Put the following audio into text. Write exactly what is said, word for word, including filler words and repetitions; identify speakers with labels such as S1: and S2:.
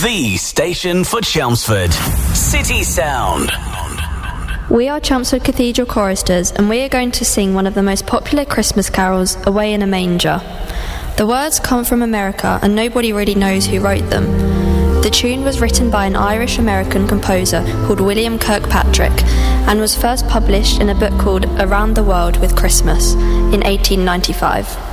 S1: The station for Chelmsford. City Sound.
S2: We are Chelmsford Cathedral choristers, and we are going to sing one of the most popular Christmas carols, Away in a Manger. The words come from America, and nobody really knows who wrote them. The tune was written by an Irish-American composer called William Kirkpatrick and was first published in a book called Around the World with Christmas in eighteen ninety-five.